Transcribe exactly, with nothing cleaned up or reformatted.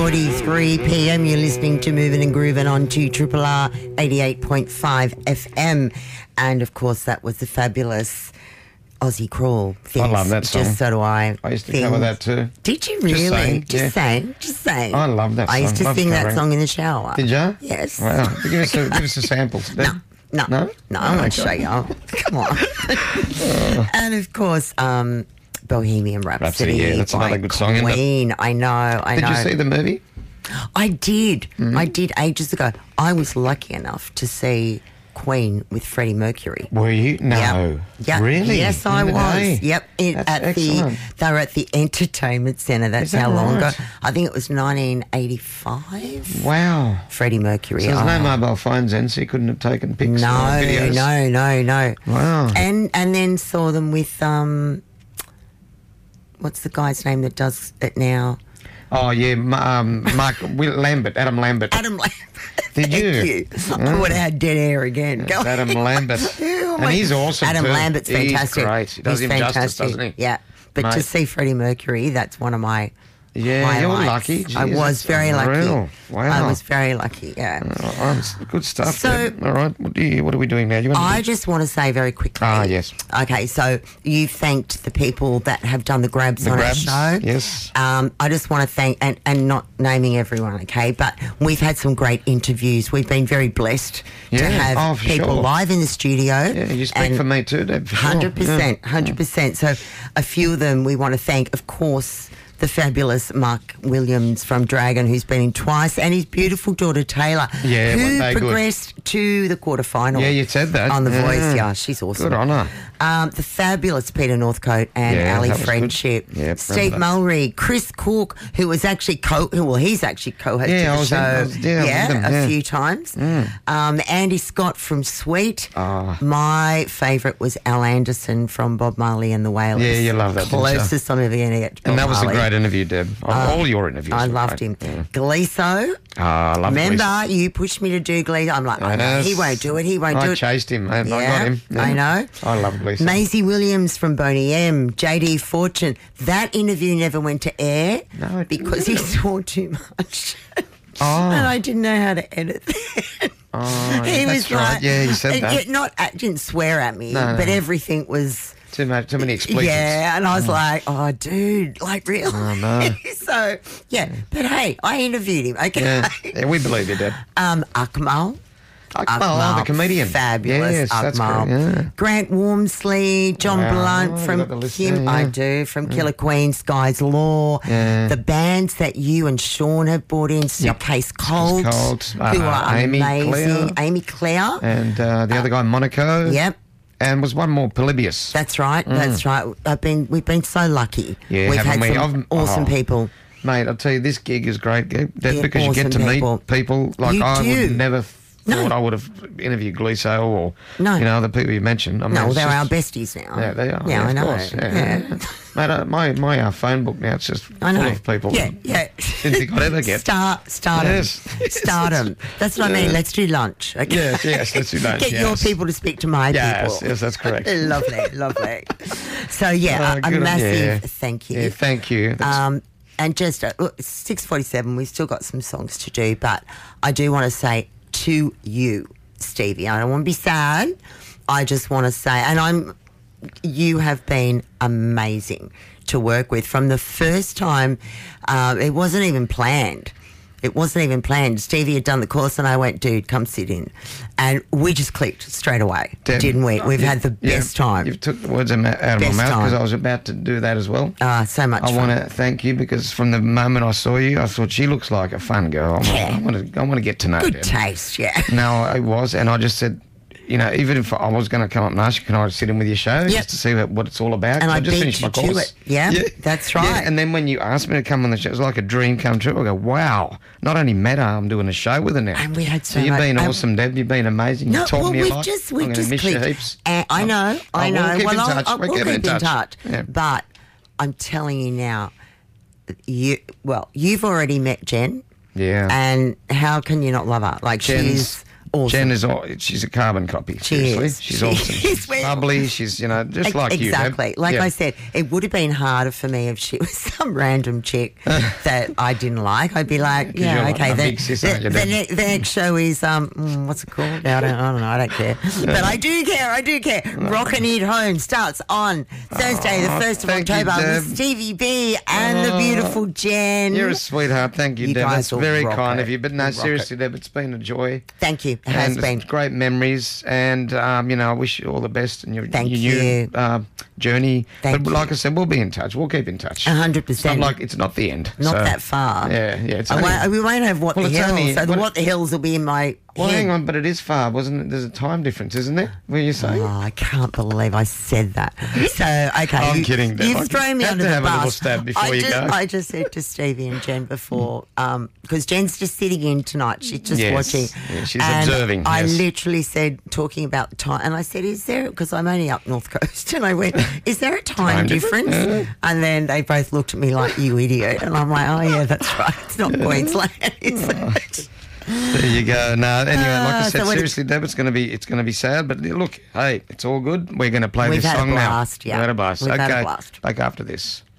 forty-three p.m. You're listening to Moving and Grooving on to Triple R eighty-eight point five F M. And, of course, that was the fabulous Aussie Crawl. Things. I love that song. Just so do I. I used to Things. cover that too. Did you really? Just saying. Just yeah. saying. Just saying. I love that song. I used to love sing that covering. song in the shower. Did you? Yes. Wow. Give us a, give us a sample. No. No, no, no, I won't show you. Come on. And of course, um, Bohemian Rhapsody. Rhapsody, yeah, that's by another good song, isn't it? Queen. I know, I Did know. you see the movie? I did. Mm-hmm. I did ages ago. I was lucky enough to see Queen with Freddie Mercury. Were you? No. Yep. Yep. Really? Yes, I The was. other day? Yep. It, That's at excellent. the they were at the Entertainment Centre. That's Is that how long right? ago. I think it was nineteen eighty-five. Wow. Freddie Mercury. So there's oh. no mobile phones then, so you couldn't have taken pics No, or videos? no, no, no. Wow. And and then saw them with um, what's the guy's name that does it now? Oh, yeah, Ma- um, Mark Will Lambert, Adam Lambert. Adam Lambert. Did Thank you? you. I would have had dead air again. It's Adam Lambert. Oh, And my- he's awesome Adam too. Lambert's He's fantastic. great. He does He's him justice, fantastic. doesn't he? Yeah. But to Mate. see Freddie Mercury, that's one of my Yeah, you're highlights. lucky. I Jeez, was that's very unreal. lucky. Wow. I was very lucky, yeah. Oh, oh, it's good stuff. So- Deb. All right, what, do you, what are we doing now? You want to I do- just want to say very quickly. Ah, yes. Okay, so you thanked the people that have done the grabs The on grabs, our show. yes. Um, I just want to thank, and, and not naming everyone, okay, but we've had some great interviews. We've been very blessed to Yeah. have Oh, for people sure. live in the studio. Yeah, you speak and for me too, Deb. for sure. Hundred percent, Yeah. hundred percent. So, a few of them we want to thank, of course, the fabulous Mark Williams from Dragon, who's been in twice, and his beautiful daughter Taylor, Yeah, who weren't they good? progressed to the quarterfinal. Yeah, you said that. on The Yeah. Voice. Yeah, she's awesome. Good on her. Um, the fabulous Peter Northcote and Yeah, Ali that was good. Friendship, Yeah, remember Steve that. Mulry, Chris Cook, who was actually co, who, well, he's actually co-hosted Yeah, I the was show, in- I was- yeah, I was with them, a yeah. few times. Um, Andy Scott from Sweet. Ah. My favourite was Al Anderson from Bob Marley and the Wailers. Yeah, you love that, didn't you? Closest I'm ever going to get to Bob And that was Marley. a great interview, Deb. All your interviews. I were loved great. him. Yeah. Gleeso. Ah, I love Remember, Gleeson. you pushed me to do Gleeso. I'm like, I know, Yes. he won't do it. He won't I do it. chased him, mate. Yeah, I got him. Yeah. I know. I love Gleeson. Maisie Williams from Boney M, J D Fortune. That interview never went to air No, it because he swore too much. Oh. And I didn't know how to edit that. Oh, he that's was right. like, Yeah, you said and that. yet not, uh, didn't swear at me, No, no, but no. everything was. Too much, too many expletives. Yeah, and I was like, oh, dude, like, really? Oh, no. So, yeah, but hey, I interviewed him, okay? Yeah, yeah, we believe you, Deb. Um, Akmal. Akmal, the comedian. Fabulous. Yes, that's Akmal. great, yeah. Grant Wormsley, John Wow, Blunt you from got the list him. there, yeah. I do. From Killer Queen, Sky's Law. Yeah. The bands that you and Sean have brought in, Suitcase Colt, Colt, who uh, are Amy amazing. Clare. Amy Clare. And uh, the other guy, Monaco. Yep. And was one more, Polybius. That's right. That's right. I've been. We've been so lucky. Mm. Yeah, we've haven't had we? some I've- awesome oh. people. Mate, I'll tell you, this gig is great, Deb, Yeah, because you get to awesome meet people. people. Like, You I do. would never No. thought I would have interviewed Gleeso or, No. you know, the people you mentioned. I mean, No, it's they're our just- besties now. Yeah, they are. Yeah, I of know. course, yeah. Yeah. Mate, uh, my, my uh, phone book now, it's just I know. full of people. Yeah, yeah. Didn't think I'd ever get. Star, stardom. Yes. Stardom. That's what I mean. Yeah. Let's do lunch. Okay? Yes, yes, let's do lunch, Get your yes. people to speak to my Yes, people. yes, that's correct. lovely, lovely. So, yeah, Oh, a, a good on- massive yeah. thank you. Yeah, thank you. That's, Um, and just, uh, look, it's six forty-seven, we've still got some songs to do, but I do want to say to you, Stevie, I don't want to be sad. I just want to say, and I'm, you have been amazing to work with from the first time. Um, it wasn't even planned. It wasn't even planned. Stevie had done the course and I went, dude, come sit in. And we just clicked straight away, Deb, didn't we? We've you- had the yeah, best time. You've took the words out of my Best mouth because time. I was about to do that as well. Ah, so much I fun. want to thank you because from the moment I saw you, I thought she looks like a fun girl. I Yeah. want to, I want to get to know Good her. taste, yeah. No, I was, and I just said, you know, even if I was going to come up and ask you, can I sit in with your show Yep. just to see what, what it's all about? And So I just beat finished my you to course. it. Yeah, that's right. Yeah, and then when you asked me to come on the show, it was like a dream come true. I go, wow, not only met her, I'm doing a show with her now. And we had so So you've much- been um, awesome, Deb. You've been amazing. No, you taught well, me a we've lot. just I'm we've gonna just miss you clicked. heaps. Uh, I know, Oh, I know. We'll keep well, in I'll- touch. I'll, We'll we'll keep keep in touch. touch. Yeah. But I'm telling you now, you well, you've already met Jen, Yeah. and how can you not love her? Like Jen's she's Awesome. Jen is all, she's a carbon copy. She seriously. is. She's She awesome. is. She's Well- bubbly. She's, you know, just like you. Exactly. Deb. Like Yeah. I said, it would have been harder for me if she was some random chick that I didn't like. I'd be like, you're yeah, like okay. a The, big sis, aren't you, the, the, Deb? ne- the next show is, um, mm, what's it called? I don't, I don't know. I don't care. But I do care. I do care. Rockin' It Home starts on Thursday, the Oh, first of thank you, October Deb. with Stevie B and the beautiful Jen. You're a sweetheart. Thank you, You Deb. guys That's will very rock kind it. of you. But no, You'll rock seriously, Deb, it's been a joy. Thank you. It has and been. it's great memories, and um, you know, I wish you all the best in your, Thank your you. new uh, journey. Thank but you. like I said, we'll be in touch. We'll keep in touch. A hundred It's not percent. like it's not the end. Not so- that far. Yeah, yeah. It's I only, won't, we won't have What Well, the it's Hills, only- so the what- What the Hills will be in my well, head. hang on, but it is far, wasn't it? There's a time difference, isn't there? Were you saying? Oh, I can't believe I said that. So, okay. I'm you, kidding, Deb. I You've thrown me had under to the have a bus. little stab before I you just, go. I just said to Stevie and Jen before, because Jen's just sitting in tonight. She's just Yes. watching. Yeah, she's and observing, I yes. literally said, talking about the time, and I said, is there, because I'm only up North Coast, and I went, is there a time, Time difference? difference? And then they both looked at me like, you idiot. And I'm like, oh, yeah, that's right. It's not Queensland, is it? There you go. No, anyway, like I Ah, said, so what- seriously, Deb, it's going to be it's going to be sad. But look, hey, it's all good. We're going to play We've this had a song blast, now. yeah. We've had a blast. We've okay, had a blast. back after this.